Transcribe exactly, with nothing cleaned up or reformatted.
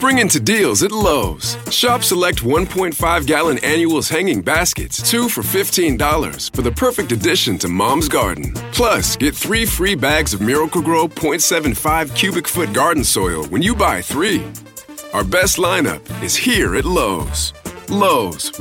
Spring into deals at Lowe's. Shop select one point five gallon annuals hanging baskets, two for fifteen dollars, for the perfect addition to Mom's Garden. Plus, get three free bags of Miracle-Gro point seven five cubic foot garden soil when you buy three. Our best lineup is here at Lowe's. Lowe's.